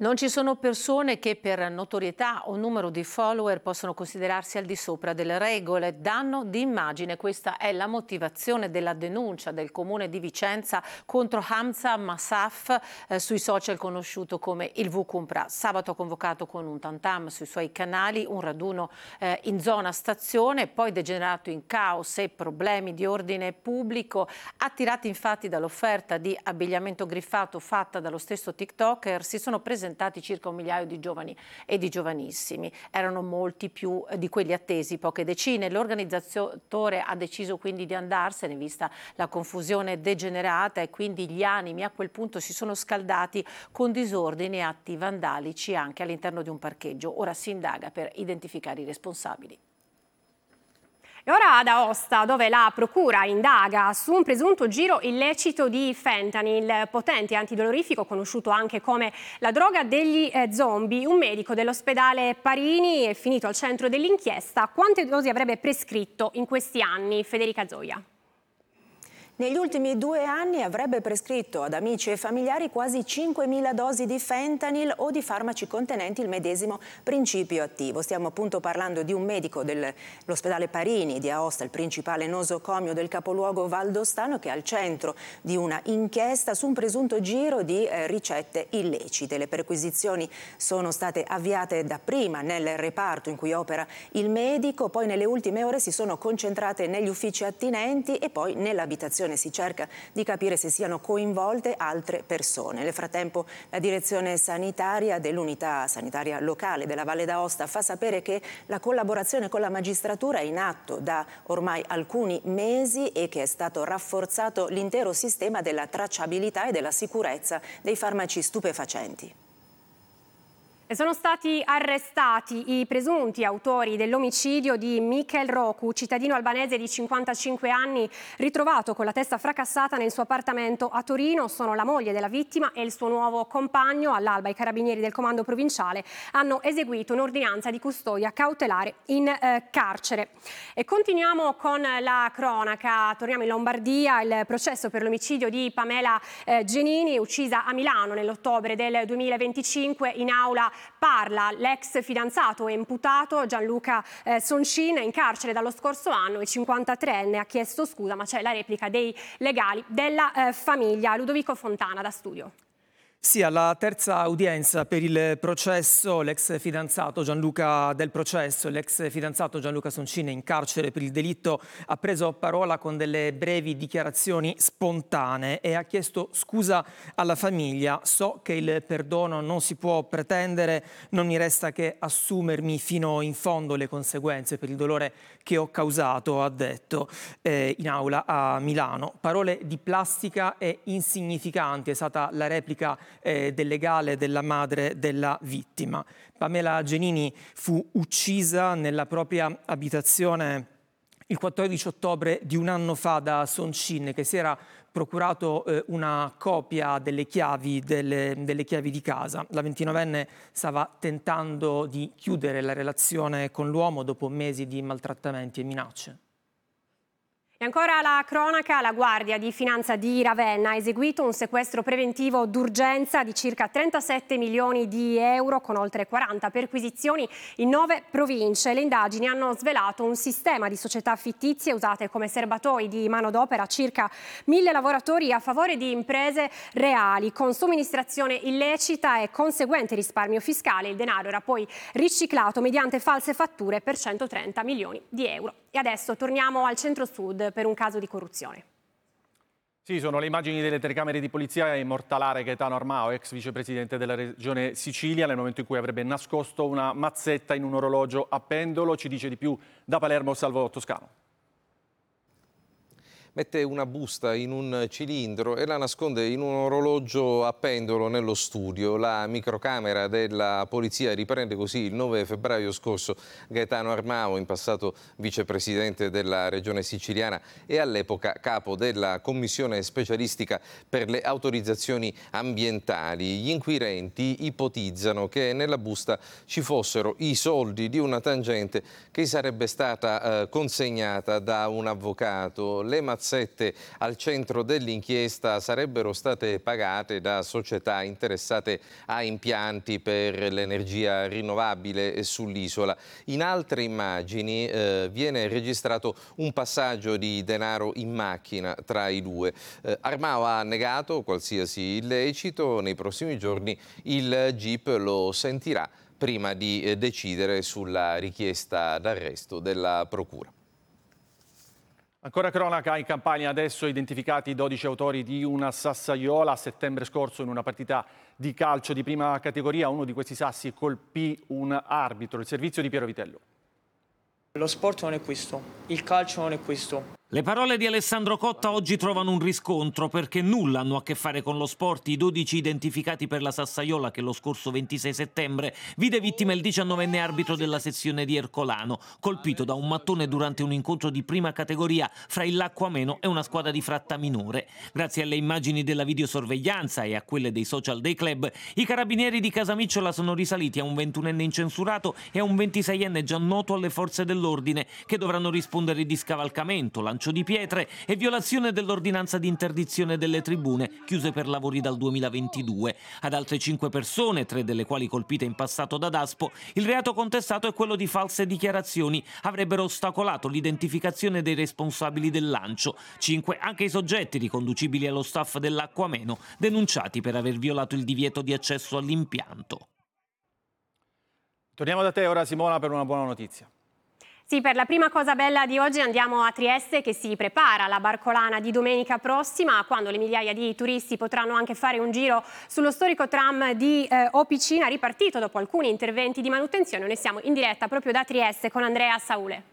Non ci sono persone che per notorietà o numero di follower possono considerarsi al di sopra delle regole, danno di immagine. Questa è la motivazione della denuncia del comune di Vicenza contro Hamza Massaf, sui social conosciuto come il Vukumpra. Sabato ha convocato con un tantam sui suoi canali un raduno in zona stazione, poi degenerato in caos e problemi di ordine pubblico, attirati infatti dall'offerta di abbigliamento griffato fatta dallo stesso TikToker. Si sono presentati circa 1 migliaio di giovani e di giovanissimi. Erano molti più di quelli attesi, poche decine. L'organizzatore ha deciso quindi di andarsene, vista la confusione degenerata, e quindi gli animi a quel punto si sono scaldati con disordini e atti vandalici anche all'interno di un parcheggio. Ora si indaga per identificare i responsabili. E ora ad Aosta, dove la procura indaga su un presunto giro illecito di fentanyl, potente antidolorifico conosciuto anche come la droga degli zombie. Un medico dell'ospedale Parini è finito al centro dell'inchiesta. Quante dosi avrebbe prescritto in questi anni? Federica Zoia. Negli ultimi 2 anni avrebbe prescritto ad amici e familiari quasi 5.000 dosi di fentanyl o di farmaci contenenti il medesimo principio attivo. Stiamo appunto parlando di un medico dell'ospedale Parini di Aosta, il principale nosocomio del capoluogo valdostano, che è al centro di una inchiesta su un presunto giro di ricette illecite. Le perquisizioni sono state avviate dapprima nel reparto in cui opera il medico, poi nelle ultime ore si sono concentrate negli uffici attinenti e poi nell'abitazione. Si cerca di capire se siano coinvolte altre persone. Nel frattempo la direzione sanitaria dell'unità sanitaria locale della Valle d'Aosta fa sapere che la collaborazione con la magistratura è in atto da ormai alcuni mesi e che è stato rafforzato l'intero sistema della tracciabilità e della sicurezza dei farmaci stupefacenti. E sono stati arrestati i presunti autori dell'omicidio di Mikel Roku, cittadino albanese di 55 anni, ritrovato con la testa fracassata nel suo appartamento a Torino. Sono la moglie della vittima e il suo nuovo compagno. All'alba i carabinieri del comando provinciale hanno eseguito un'ordinanza di custodia cautelare in carcere. E continuiamo con la cronaca. Torniamo in Lombardia. Il processo per l'omicidio di Pamela Genini, uccisa a Milano nell'ottobre del 2025. In aula parla l'ex fidanzato e imputato Gianluca Soncin, in carcere dallo scorso anno. Il 53enne ha chiesto scusa, ma c'è la replica dei legali della famiglia. Ludovico Fontana da studio. Sì, alla terza udienza per il processo, l'ex fidanzato Gianluca Soncin, in carcere per il delitto, ha preso parola con delle brevi dichiarazioni spontanee e ha chiesto scusa alla famiglia. So che il perdono non si può pretendere, non mi resta che assumermi fino in fondo le conseguenze per il dolore che ho causato, ha detto in aula a Milano. Parole di plastica e insignificanti, è stata la replica del legale della madre della vittima. Pamela Genini fu uccisa nella propria abitazione il 14 ottobre di un anno fa da Soncin, che si era procurato una copia delle chiavi di casa. La 29enne stava tentando di chiudere la relazione con l'uomo dopo mesi di maltrattamenti e minacce. E ancora la cronaca, la Guardia di Finanza di Ravenna ha eseguito un sequestro preventivo d'urgenza di circa 37 milioni di euro con oltre 40 perquisizioni in 9 province. Le indagini hanno svelato un sistema di società fittizie usate come serbatoi di manodopera, circa 1.000 lavoratori a favore di imprese reali, con somministrazione illecita e conseguente risparmio fiscale. Il denaro era poi riciclato mediante false fatture per 130 milioni di euro. E adesso torniamo al centro-sud per un caso di corruzione. Sì, sono le immagini delle telecamere di polizia a immortalare Gaetano Armao, ex vicepresidente della regione Sicilia, nel momento in cui avrebbe nascosto una mazzetta in un orologio a pendolo. Ci dice di più da Palermo Salvo Toscano. Mette una busta in un cilindro e la nasconde in un orologio a pendolo nello studio. La microcamera della polizia riprende così il 9 febbraio scorso Gaetano Armao, in passato vicepresidente della regione siciliana e all'epoca capo della commissione specialistica per le autorizzazioni ambientali. Gli inquirenti ipotizzano che nella busta ci fossero i soldi di una tangente che sarebbe stata consegnata da un avvocato. Le mazzette al centro dell'inchiesta sarebbero state pagate da società interessate a impianti per l'energia rinnovabile sull'isola. In altre immagini viene registrato un passaggio di denaro in macchina tra i due. Armao ha negato qualsiasi illecito. Nei prossimi giorni il GIP lo sentirà prima di decidere sulla richiesta d'arresto della Procura. Ancora cronaca in Campania, adesso identificati 12 autori di una sassaiola. A settembre scorso in una partita di calcio di prima categoria uno di questi sassi colpì un arbitro. Il servizio di Piero Vitello. Lo sport non è questo, il calcio non è questo. Le parole di Alessandro Cotta oggi trovano un riscontro perché nulla hanno a che fare con lo sport. I 12 identificati per la Sassaiola che lo scorso 26 settembre vide vittima il 19enne arbitro della sezione di Ercolano, colpito da un mattone durante un incontro di prima categoria fra il Lacquameno e una squadra di Frattaminore. Grazie alle immagini della videosorveglianza e a quelle dei social dei club, i carabinieri di Casamicciola sono risaliti a un 21enne incensurato e a un 26enne già noto alle forze dell'ordine, che dovranno rispondere di scavalcamento, lancio di pietre e violazione dell'ordinanza di interdizione delle tribune chiuse per lavori dal 2022. Ad altre 5 persone, 3 delle quali colpite in passato da Daspo, il reato contestato è quello di false dichiarazioni. Avrebbero ostacolato l'identificazione dei responsabili del lancio. 5 anche i soggetti riconducibili allo staff dell'Acquameno, denunciati per aver violato il divieto di accesso all'impianto. Torniamo da te ora, Simona, per una buona notizia. Sì, per la prima cosa bella di oggi andiamo a Trieste, che si prepara alla Barcolana di domenica prossima, quando le migliaia di turisti potranno anche fare un giro sullo storico tram di Opicina, ripartito dopo alcuni interventi di manutenzione. Noi siamo in diretta proprio da Trieste con Andrea Saule.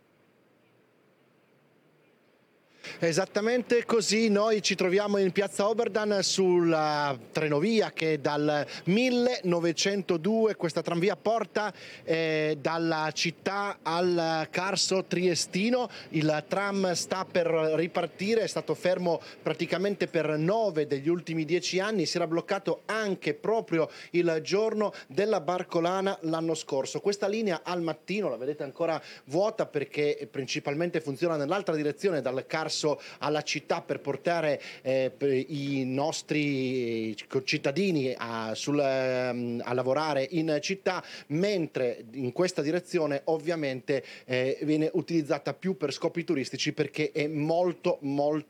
Esattamente così, noi ci troviamo in piazza Oberdan sulla trenovia che dal 1902 questa tranvia porta dalla città al Carso triestino. Il tram sta per ripartire, è stato fermo praticamente per 9 degli ultimi 10 anni, si era bloccato anche proprio il giorno della Barcolana l'anno scorso. Questa linea al mattino la vedete ancora vuota perché principalmente funziona nell'altra direzione, dal Carso alla città, per portare i nostri concittadini a lavorare in città, mentre in questa direzione ovviamente viene utilizzata più per scopi turistici perché è molto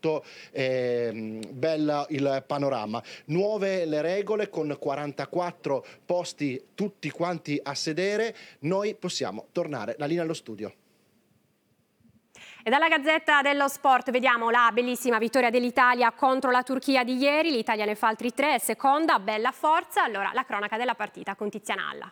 bella il panorama. Nuove le regole, con 44 posti tutti quanti a sedere. Noi possiamo tornare la linea allo studio. E dalla Gazzetta dello Sport vediamo la bellissima vittoria dell'Italia contro la Turchia di ieri. L'Italia ne fa altri 3, seconda, bella forza. Allora la cronaca della partita con Tiziana Alla.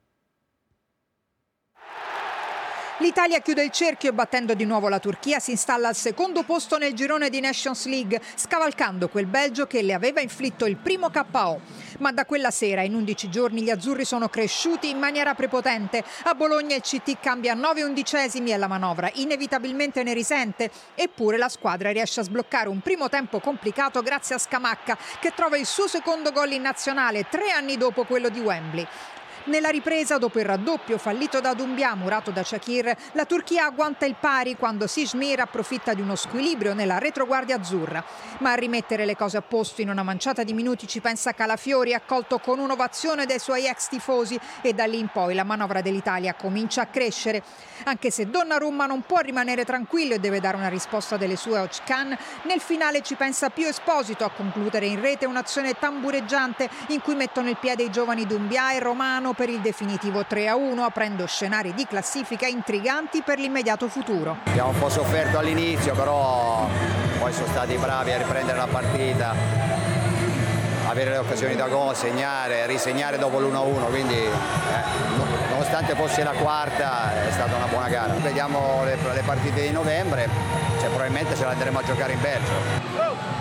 L'Italia chiude il cerchio e battendo di nuovo la Turchia si installa al secondo posto nel girone di Nations League, scavalcando quel Belgio che le aveva inflitto il primo KO. Ma da quella sera in 11 giorni gli azzurri sono cresciuti in maniera prepotente. A Bologna il CT cambia 9/11 e la manovra inevitabilmente ne risente. Eppure la squadra riesce a sbloccare un primo tempo complicato grazie a Scamacca, che trova il suo secondo gol in nazionale 3 anni dopo quello di Wembley. Nella ripresa, dopo il raddoppio fallito da Doumbia, murato da Shaqir, la Turchia agguanta il pari quando Sijmir approfitta di uno squilibrio nella retroguardia azzurra. Ma a rimettere le cose a posto in una manciata di minuti ci pensa Calafiori, accolto con un'ovazione dai suoi ex tifosi, e da lì in poi la manovra dell'Italia comincia a crescere. Anche se Donnarumma non può rimanere tranquillo e deve dare una risposta delle sue a Özcan, nel finale ci pensa Pio Esposito a concludere in rete un'azione tambureggiante in cui mettono il piede i giovani Doumbia e Romano per il definitivo 3-1, aprendo scenari di classifica intriganti per l'immediato futuro. Abbiamo un po' sofferto all'inizio, però poi sono stati bravi a riprendere la partita, avere le occasioni da gol, segnare, risegnare dopo l'1-1, quindi nonostante fosse la quarta è stata una buona gara. Vediamo le partite di novembre, probabilmente ce la andremo a giocare in Belgio.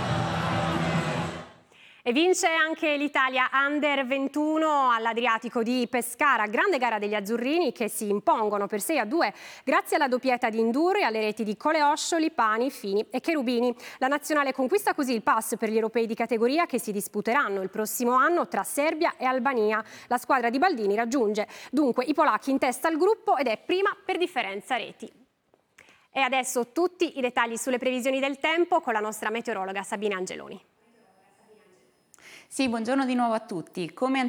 E vince anche l'Italia Under 21 all'Adriatico di Pescara, grande gara degli azzurrini che si impongono per 6-2 grazie alla doppietta di Induro e alle reti di Coleoscioli, Pani, Fini e Cherubini. La nazionale conquista così il pass per gli europei di categoria che si disputeranno il prossimo anno tra Serbia e Albania. La squadra di Baldini raggiunge dunque i polacchi in testa al gruppo ed è prima per differenza reti. E adesso tutti i dettagli sulle previsioni del tempo con la nostra meteorologa Sabina Angeloni. Sì, buongiorno di nuovo a tutti. Come